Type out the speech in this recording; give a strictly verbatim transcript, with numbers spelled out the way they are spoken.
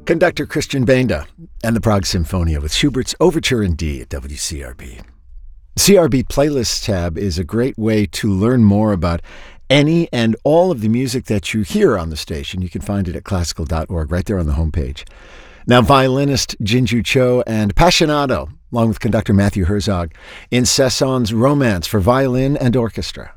Conductor Christian Benda and the Prague Symphonia with Schubert's Overture in D at W C R B. C R B Playlists tab is a great way to learn more about any and all of the music that you hear on the station. You can find it at classical dot org, right there on the homepage. Now, violinist Jinju Cho and Passionato, along with conductor Matthew Herzog, in Cézanne's Romance for violin and orchestra.